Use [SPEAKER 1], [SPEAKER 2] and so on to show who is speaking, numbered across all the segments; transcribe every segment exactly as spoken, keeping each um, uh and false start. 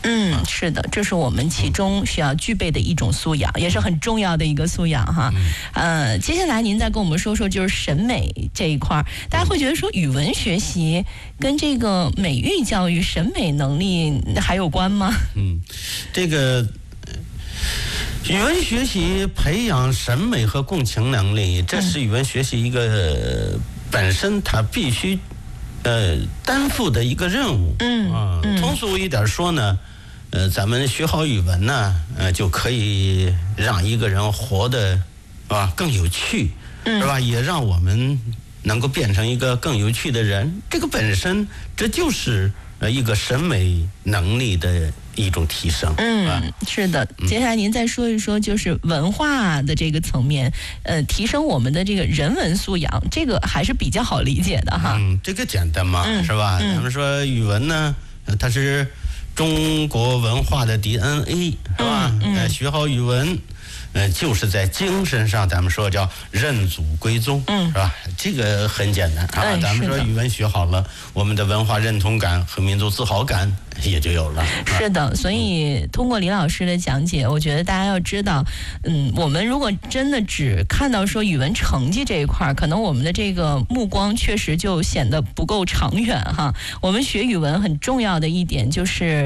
[SPEAKER 1] 嗯，是的，这是我们其中需要具备的一种素养，也是很重要的一个素养哈。呃，接下来您再跟我们说说，就是审美这一块，大家会觉得说语文学习跟这个美育教育、审美能力还有关吗？
[SPEAKER 2] 嗯，这个。语文学习培养审美和共情能力，这是语文学习一个本身它必须呃担负的一个任务。嗯啊，通俗一点说呢，呃，咱们学好语文呢，呃，就可以让一个人活得啊更有趣，是吧？也让我们能够变成一个更有趣的人。这个本身这就是呃一个审美能力的一种提升。
[SPEAKER 1] 嗯，是的。接下来您再说一说，就是文化的这个层面，呃，提升我们的这个人文素养，这个还是比较好理解的哈。
[SPEAKER 2] 嗯，这个简单嘛，嗯、是吧？咱们说语文呢，它是中国文化的 D N A， 是吧？嗯嗯、呃，学好语文。呃，就是在精神上，咱们说叫认祖归宗，嗯，是吧？这个很简单啊。哎、咱们说语文学好了，我们的文化认同感和民族自豪感也就有了。
[SPEAKER 1] 是的，所以通过李老师的讲解，我觉得大家要知道，嗯，我们如果真的只看到说语文成绩这一块，可能我们的这个目光确实就显得不够长远哈。我们学语文很重要的一点就是，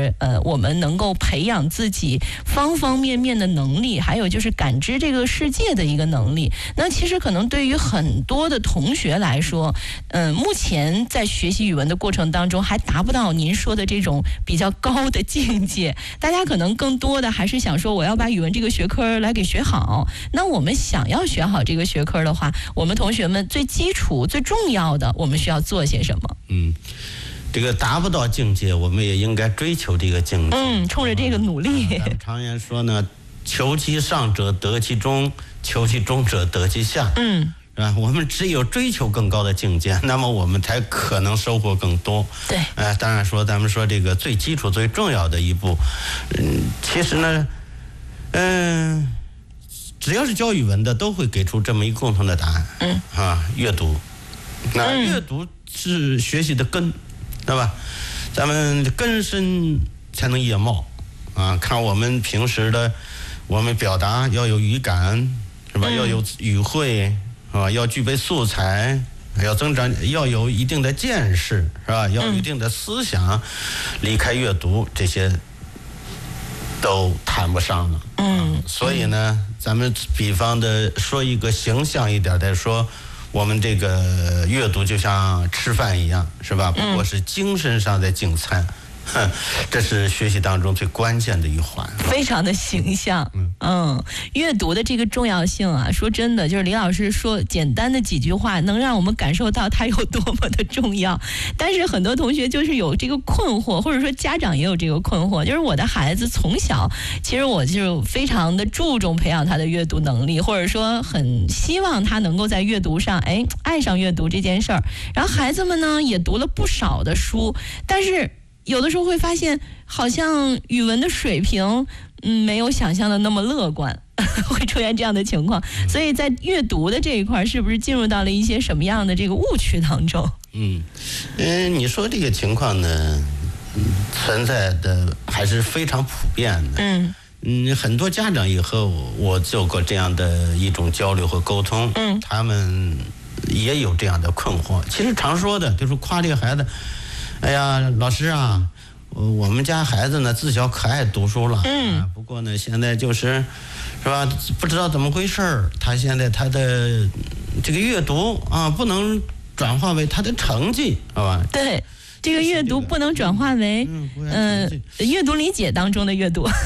[SPEAKER 1] 呃，我们能够培养自己方方面面的能力，还有就是感知这个世界的一个能力。那其实可能对于很多的同学来说，嗯、呃，目前在学习语文的过程当中，还达不到您说的这种比较高的境界。大家可能更多的还是想说，我要把语文这个学科来给学好。那我们想要学好这个学科的话，我们同学们最基础、最重要的，我们需要做些什么？
[SPEAKER 2] 嗯。这个达不到境界，我们也应该追求这个境界。
[SPEAKER 1] 嗯，冲着这个努力。
[SPEAKER 2] 咱们常言说呢，求其上者得其中，求其中者得其下。嗯，是吧？我们只有追求更高的境界，那么我们才可能收获更多。
[SPEAKER 1] 对，
[SPEAKER 2] 呃，当然说咱们说这个最基础、最重要的一步，嗯，其实呢，嗯、呃，只要是教语文的，都会给出这么一个共同的答案。嗯，啊，阅读，那阅读是学习的根。对吧？咱们根深才能叶茂啊！看我们平时的，我们表达要有语感，是吧？嗯、要有语汇，啊，要具备素材，要增长，要有一定的见识，是吧？要有一定的思想，嗯、离开阅读这些都谈不上了。嗯，啊、所以呢，咱们比方的说一个形象一点的说。我们这个阅读就像吃饭一样，是吧？不过是精神上的进餐，嗯、这是学习当中最关键的一环。
[SPEAKER 1] 非常的形象，嗯嗯，阅读的这个重要性啊，说真的，就是李老师说简单的几句话，能让我们感受到它有多么的重要。但是很多同学就是有这个困惑，或者说家长也有这个困惑，就是我的孩子从小，其实我就非常的注重培养他的阅读能力，或者说很希望他能够在阅读上，哎，爱上阅读这件事儿。然后孩子们呢也读了不少的书，但是有的时候会发现，好像语文的水平，嗯，没有想象的那么乐观，会出现这样的情况。所以在阅读的这一块，是不是进入到了一些什么样的这个误区当中？
[SPEAKER 2] 嗯，嗯，你说这个情况呢，存在的还是非常普遍的。嗯嗯，很多家长也和我我做过这样的一种交流和沟通。嗯，他们也有这样的困惑。其实常说的就是夸这个孩子。哎呀，老师啊，我们家孩子呢自小可爱读书了，嗯、啊，不过呢现在就是，是吧？不知道怎么回事儿，他现在他的这个阅读啊，不能转化为他的成绩，好吧？
[SPEAKER 1] 对，这个阅读不能转化为嗯、呃、阅读理解当中的阅读。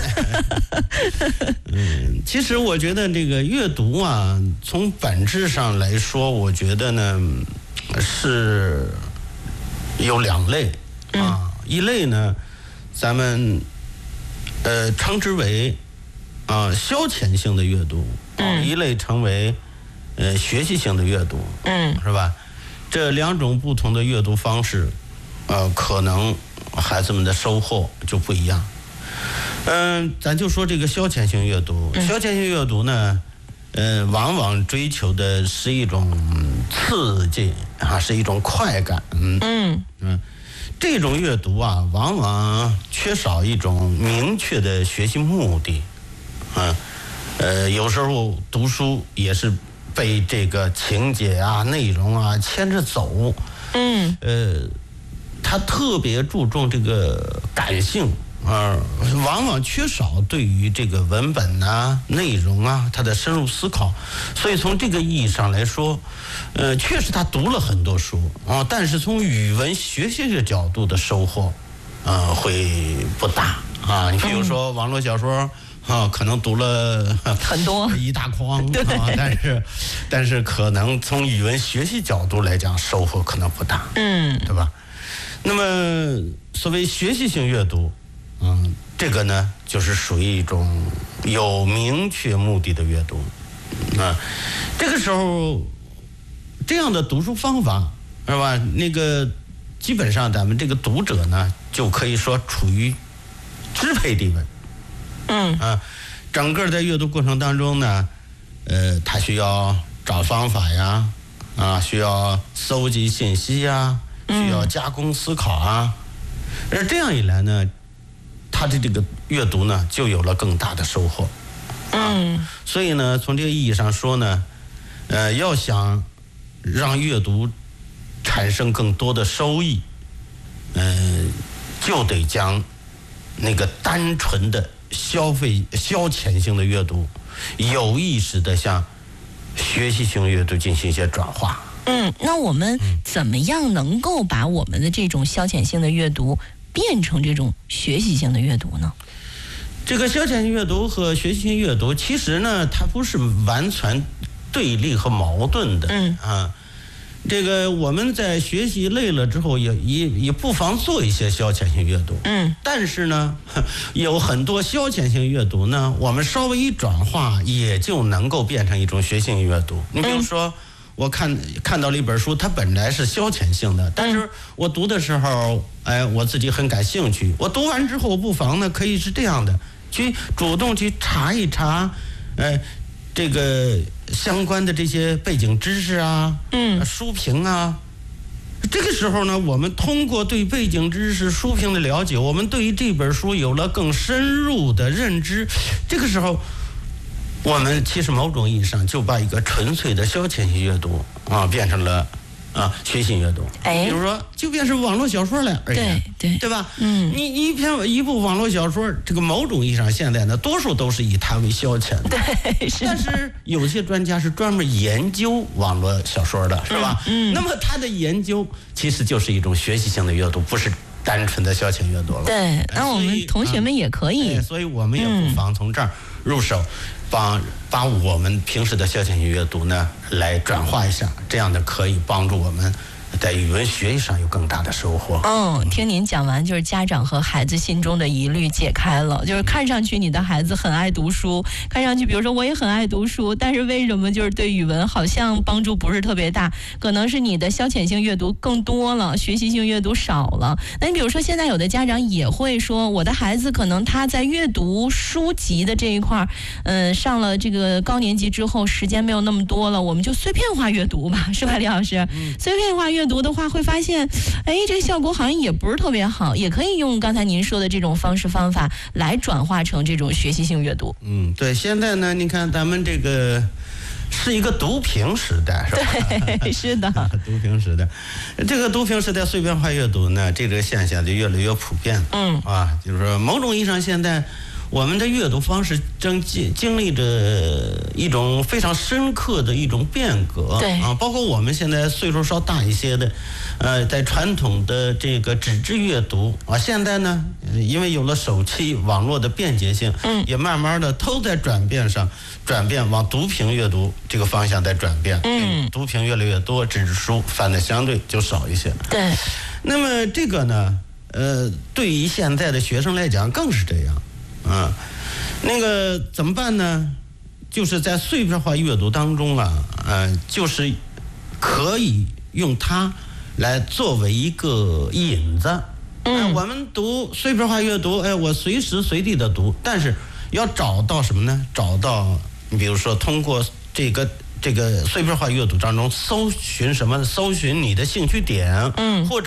[SPEAKER 2] 嗯，其实我觉得这个阅读啊，从本质上来说，我觉得呢是。有两类啊，嗯、一类呢，咱们呃称之为啊消遣性的阅读，嗯、一类称为呃学习性的阅读，嗯，是吧？这两种不同的阅读方式，呃，可能孩子们的收获就不一样。嗯、呃，咱就说这个消遣性阅读，嗯、消遣性阅读呢。呃，往往追求的是一种刺激啊，是一种快感。嗯嗯嗯， 这种阅读啊，往往缺少一种明确的学习目的，啊，呃，有时候读书也是被这个情节啊、内容啊牵着走，
[SPEAKER 1] 嗯，
[SPEAKER 2] 呃，他特别注重这个感性。啊、呃，往往缺少对于这个文本啊、内容啊，它的深入思考。所以从这个意义上来说，呃，确实他读了很多书啊，但是从语文学习的角度的收获，呃，会不大啊。你比如说网络小说啊，可能读了
[SPEAKER 1] 很多
[SPEAKER 2] 一大筐啊，但是，但是可能从语文学习角度来讲，收获可能不大，
[SPEAKER 1] 嗯，
[SPEAKER 2] 对吧？那么所谓学习性阅读。嗯，这个呢，就是属于一种有明确目的的阅读，啊，这个时候这样的读书方法是吧？那个基本上咱们这个读者呢，就可以说处于支配地位，
[SPEAKER 1] 嗯
[SPEAKER 2] 啊，整个在阅读过程当中呢，呃，他需要找方法呀，啊，需要搜集信息呀，需要加工思考啊，而这样一来呢。他的这个阅读呢，就有了更大的收获。
[SPEAKER 1] 嗯，
[SPEAKER 2] 所以呢，从这个意义上说呢，呃，要想让阅读产生更多的收益，嗯、呃，就得将那个单纯的消费消遣性的阅读，有意识的向学习性阅读进行一些转化。
[SPEAKER 1] 嗯，那我们怎么样能够把我们的这种消遣性的阅读变成这种学习性的阅读呢？
[SPEAKER 2] 这个消遣性阅读和学习性阅读，其实呢，它不是完全对立和矛盾的。
[SPEAKER 1] 嗯
[SPEAKER 2] 啊，这个我们在学习累了之后也，也也也不妨做一些消遣性阅读。
[SPEAKER 1] 嗯，
[SPEAKER 2] 但是呢，有很多消遣性阅读呢，我们稍微一转化，也就能够变成一种学习性阅读。你比如说。嗯我看看到了一本书，它本来是消遣性的，但是我读的时候，哎，我自己很感兴趣。我读完之后，不妨呢，可以是这样的，去主动去查一查，呃，这个相关的这些背景知识啊，
[SPEAKER 1] 嗯，
[SPEAKER 2] 书评啊。这个时候呢，我们通过对背景知识、书评的了解，我们对于这本书有了更深入的认知。这个时候。我们其实某种意义上就把一个纯粹的消遣性阅读啊变成了啊学习阅读。
[SPEAKER 1] 哎，
[SPEAKER 2] 比如说就变成网络小说了而言，
[SPEAKER 1] 对对
[SPEAKER 2] 对吧？
[SPEAKER 1] 嗯，
[SPEAKER 2] 你一篇一部网络小说，这个某种意义上现在呢，多数都是以它为消遣的。
[SPEAKER 1] 对，是。
[SPEAKER 2] 但是有些专家是专门研究网络小说的，是吧？
[SPEAKER 1] 嗯。嗯
[SPEAKER 2] 那么他的研究其实就是一种学习性的阅读，不是单纯的消遣阅读了。
[SPEAKER 1] 对，那我们同学们也可以。
[SPEAKER 2] 所以我们也不妨从这儿入手。帮把我们平时的消遣性阅读呢，来转化一下，这样的可以帮助我们在语文学习上有更大的收获。
[SPEAKER 1] 嗯，听您讲完，就是家长和孩子心中的疑虑解开了。就是看上去你的孩子很爱读书，看上去比如说我也很爱读书，但是为什么就是对语文好像帮助不是特别大？可能是你的消遣性阅读更多了，学习性阅读少了。那你比如说现在有的家长也会说，我的孩子可能他在阅读书籍的这一块，嗯，上了这个高年级之后，时间没有那么多了，我们就碎片化阅读吧，是吧，李老师？嗯、碎片化阅读的话，会发现，哎，这个效果好像也不是特别好，也可以用刚才您说的这种方式方法来转化成这种学习性阅读。
[SPEAKER 2] 嗯，对，现在呢，你看咱们这个是一个读屏时代，是吧？
[SPEAKER 1] 对，是的，
[SPEAKER 2] 读屏时代，这个读屏时代碎片化阅读呢，这个现象就越来越普遍。
[SPEAKER 1] 嗯，
[SPEAKER 2] 啊，就是说某种意义上，现在我们的阅读方式正经经历着一种非常深刻的一种变革。
[SPEAKER 1] 对
[SPEAKER 2] 啊，包括我们现在岁数稍大一些的，呃，在传统的这个纸质阅读啊，现在呢，因为有了手机网络的便捷性，
[SPEAKER 1] 嗯，
[SPEAKER 2] 也慢慢的都在转变上，转变往读屏阅读这个方向在转变。
[SPEAKER 1] 嗯，
[SPEAKER 2] 读屏越来越多，纸质书翻的相对就少一些。
[SPEAKER 1] 对，
[SPEAKER 2] 那么这个呢，呃，对于现在的学生来讲更是这样。啊，那个怎么办呢？就是在碎片化阅读当中啊，呃，就是可以用它来作为一个引子。
[SPEAKER 1] 嗯、
[SPEAKER 2] 呃，我们读碎片化阅读，哎，我随时随地的读，但是要找到什么呢？找到，你比如说通过这个这个碎片化阅读当中搜寻什么？搜寻你的兴趣点，
[SPEAKER 1] 嗯，
[SPEAKER 2] 或者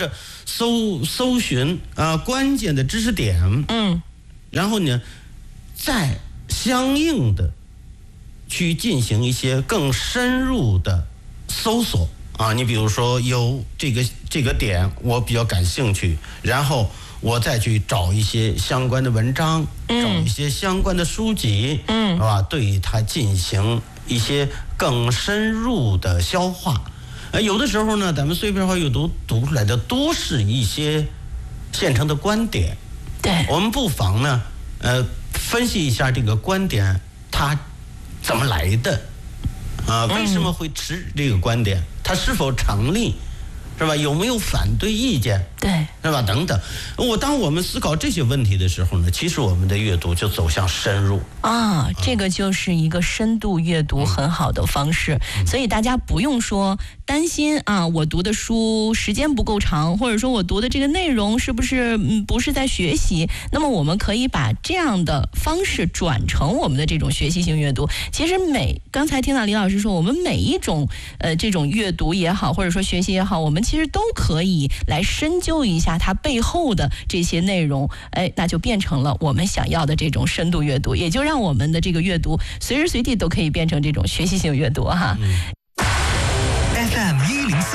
[SPEAKER 2] 搜搜寻啊、呃、关键的知识点，
[SPEAKER 1] 嗯，
[SPEAKER 2] 然后呢，再相应的去进行一些更深入的搜索啊。你比如说有这个这个点我比较感兴趣，然后我再去找一些相关的文章，
[SPEAKER 1] 嗯、
[SPEAKER 2] 找一些相关的书籍，
[SPEAKER 1] 嗯，
[SPEAKER 2] 是吧？对它进行一些更深入的消化。呃，有的时候呢，咱们碎片化阅读读出来的都是一些现成的观点，
[SPEAKER 1] 对，
[SPEAKER 2] 我们不妨呢，呃，分析一下这个观点它怎么来的，啊、呃，为什么会持这个观点，它是否成立，是吧？有没有反对意见？
[SPEAKER 1] 对，
[SPEAKER 2] 是吧？等等，我当我们思考这些问题的时候呢，其实我们的阅读就走向深入
[SPEAKER 1] 啊，这个就是一个深度阅读很好的方式。嗯、所以大家不用说担心啊，我读的书时间不够长，或者说我读的这个内容是不是嗯不是在学习？那么我们可以把这样的方式转成我们的这种学习性阅读。其实每刚才听到李老师说，我们每一种呃这种阅读也好，或者说学习也好，我们其实都可以来深究一下它背后的这些内容，哎，那就变成了我们想要的这种深度阅读，也就让我们的这个阅读随时随地都可以变成这种学习性阅读哈。嗯、F M 一零四